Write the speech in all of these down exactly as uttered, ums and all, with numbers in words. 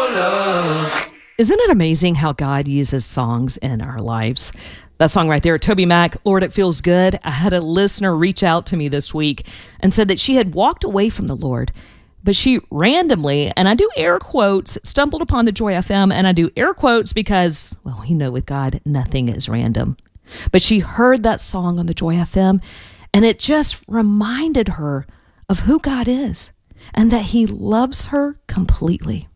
love. Isn't it amazing how God uses songs in our lives? That song right there, Toby Mac, Lord, It Feels Good. I had a listener reach out to me this week and said that she had walked away from the Lord, but she randomly, and I do air quotes, stumbled upon the Joy F M, and I do air quotes because, well, you know, with God, nothing is random. But she heard that song on the Joy F M, and it just reminded her of who God is and that he loves her completely.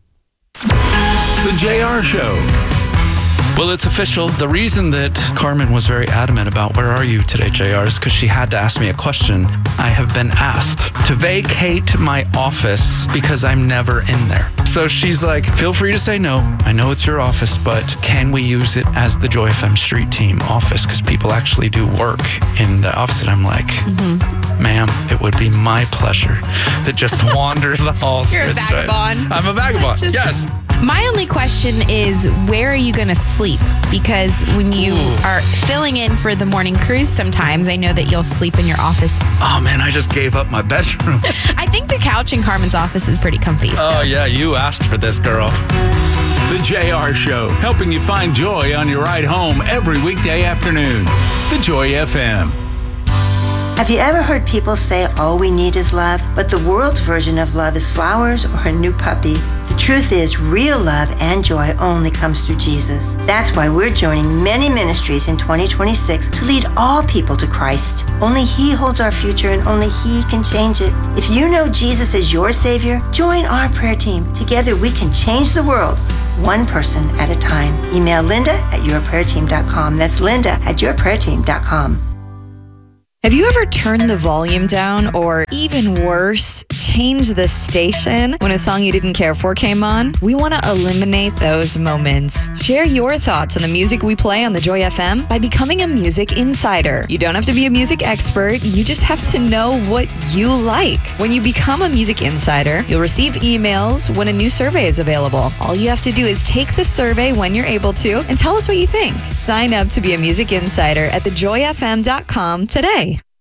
The J R Show. Well, it's official. The reason that Carmen was very adamant about where are you today, J R, is because she had to ask me a question. I have been asked to vacate my office because I'm never in there. So she's like, feel free to say no. I know it's your office, but can we use it as the Joy F M Street Team office? Because people actually do work in the office. And I'm like, mm-hmm. ma'am, it would be my pleasure to just wander the halls. You're a vagabond. I'm a vagabond, Just- yes. My only question is, where are you going to sleep? Because when you Ooh. are filling in for the morning cruise sometimes, I know that you'll sleep in your office. Oh, man, I just gave up my bedroom. I think the couch in Carmen's office is pretty comfy. So. Oh, yeah, you asked for this, girl. The J R Show, helping you find joy on your ride home every weekday afternoon. The Joy F M. Have you ever heard people say all we need is love, but the world's version of love is flowers or a new puppy? The truth is, real love and joy only comes through Jesus. That's why we're joining many ministries in twenty twenty-six to lead all people to Christ. Only He holds our future and only He can change it. If you know Jesus is your Savior, join our prayer team. Together we can change the world, one person at a time. Email Linda at your prayer team dot com. That's Linda at your prayer team dot com. Have you ever turned the volume down or, even worse, changed the station when a song you didn't care for came on? We want to eliminate those moments. Share your thoughts on the music we play on the Joy F M by becoming a music insider. You don't have to be a music expert, you just have to know what you like. When you become a music insider, you'll receive emails when a new survey is available. All you have to do is take the survey when you're able to and tell us what you think. Sign up to be a music insider at the joy f m dot com today.